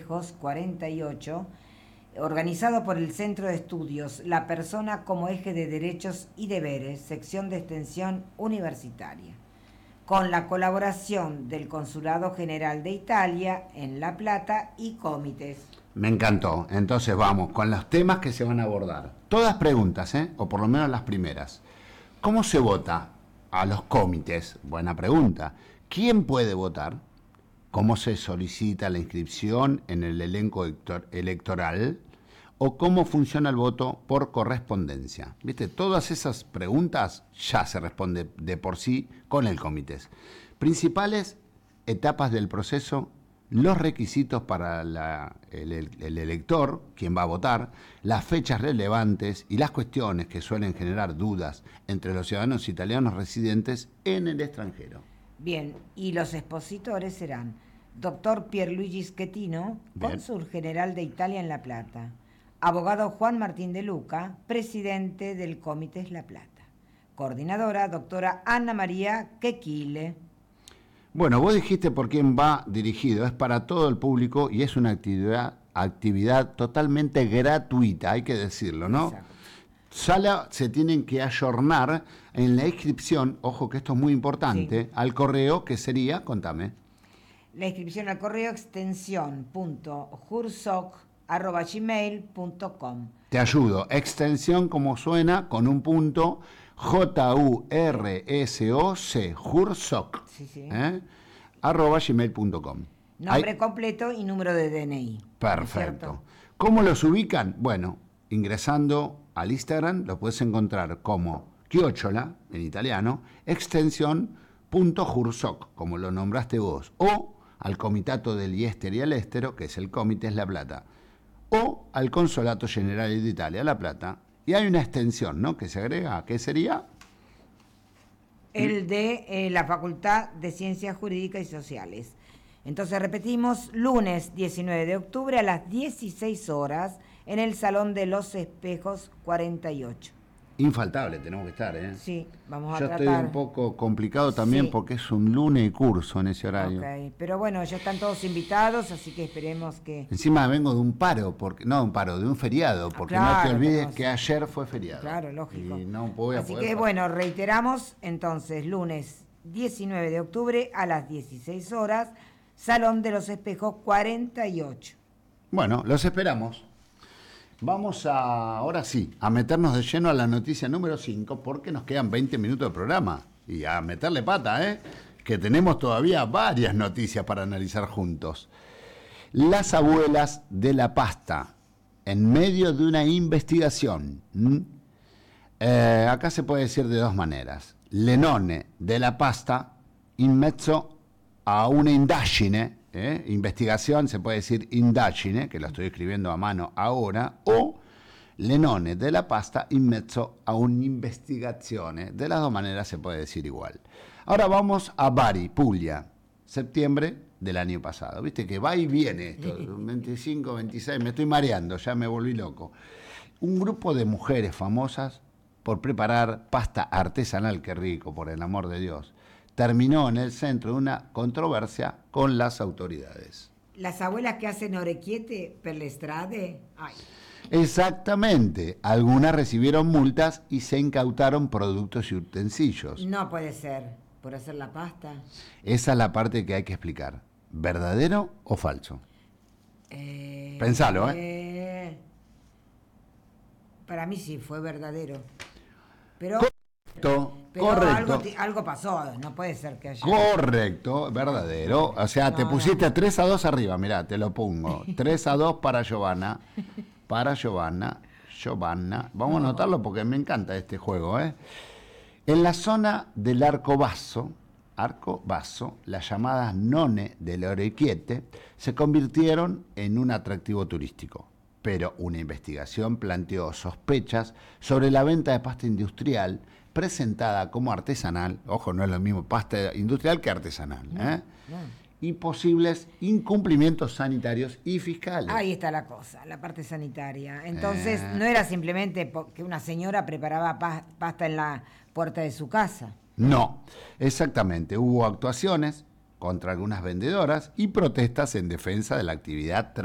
Espejos 48, organizado por el Centro de Estudios La Persona como Eje de Derechos y Deberes, sección de extensión universitaria, con la colaboración del Consulado General de Italia en La Plata y Comites. Me encantó. Entonces vamos con los temas que se van a abordar. Todas preguntas, o por lo menos las primeras. ¿Cómo se vota a los comités? Buena pregunta. ¿Quién puede votar? ¿Cómo se solicita la inscripción en el elenco electoral? ¿O cómo funciona el voto por correspondencia? ¿Viste? Todas esas preguntas ya se responden de por sí con el comité. Principales etapas del proceso, los requisitos para el elector, quien va a votar, las fechas relevantes y las cuestiones que suelen generar dudas entre los ciudadanos italianos residentes en el extranjero. Bien, y los expositores serán Dr. Pierluigi Schettino, cónsul general de Italia en La Plata, abogado Juan Martín de Luca, presidente del Comités La Plata, coordinadora doctora Ana María Quequile. Bueno, vos dijiste por quién va dirigido, es para todo el público y es una actividad totalmente gratuita, hay que decirlo, ¿no? Exacto. Se tienen que ayornar en la inscripción, ojo que esto es muy importante, sí, al correo que sería, contame. La inscripción al correo extensión.jursoc@gmail.com. Te ayudo, extensión como suena con un punto, JURSOC, jursoc, sí. @gmail.com. Nombre completo y número de DNI. Perfecto. ¿Cómo los ubican? Bueno, ingresando al Instagram lo puedes encontrar como Chiocciola, en italiano, extensión.jursoc, como lo nombraste vos, o al Comitato degli Esteri all'Estero, que es el Comités La Plata, o al Consolato Generale d'Italia, La Plata, y hay una extensión, ¿no?, que se agrega, ¿qué sería? El de la Facultad de Ciencias Jurídicas y Sociales. Entonces repetimos, lunes 19 de octubre a las 16 horas en el Salón de los Espejos 48. Infaltable, tenemos que estar, ¿eh? Sí, vamos a tratar. Yo estoy un poco complicado también, sí, porque es un lunes y curso en ese horario. Ok, pero bueno, ya están todos invitados, así que esperemos que... Encima vengo de un paro, de un feriado, porque claro, no te olvides que ayer fue feriado. Claro, lógico. Y no voy a así poder que bueno, reiteramos, entonces, lunes 19 de octubre a las 16 horas, Salón de los Espejos 48. Bueno, los esperamos. Vamos ahora sí, a meternos de lleno a la noticia número 5, porque nos quedan 20 minutos de programa. Y a meterle pata, que tenemos todavía varias noticias para analizar juntos. Las abuelas de la pasta, en medio de una investigación. Acá se puede decir de dos maneras. Lenone de la pasta, in mezzo a una indagine, investigación, se puede decir indagine, que lo estoy escribiendo a mano ahora, o Lenone de la pasta in mezzo a un'investigazione. De las dos maneras se puede decir igual. Ahora vamos a Bari, Puglia, septiembre del año pasado. Viste que va y viene esto, 25, 26, me estoy mareando, ya me volví loco. Un grupo de mujeres famosas por preparar pasta artesanal, qué rico, por el amor de Dios, terminó en el centro de una controversia con las autoridades. Las abuelas que hacen orecchiette per le strade. Ay. Exactamente. Algunas recibieron multas y se incautaron productos y utensilios. No puede ser. ¿Por hacer la pasta? Esa es la parte que hay que explicar. ¿Verdadero o falso? Pensalo, Para mí sí fue verdadero. Pero correcto. Algo pasó, no puede ser que haya... Correcto, verdadero. O sea, te pusiste 3-2 arriba, mirá, te lo pongo. 3-2 para Giovanna. Para Giovanna. Vamos a anotarlo porque me encanta este juego, En la zona del Arco Basso, las llamadas nonne del orecchiette se convirtieron en un atractivo turístico. Pero una investigación planteó sospechas sobre la venta de pasta industrial presentada como artesanal, ojo, no es lo mismo pasta industrial que artesanal, no. Y posibles incumplimientos sanitarios y fiscales. Ahí está la cosa, la parte sanitaria. Entonces, no era simplemente que una señora preparaba pasta en la puerta de su casa. No, exactamente. Hubo actuaciones contra algunas vendedoras y protestas en defensa de la actividad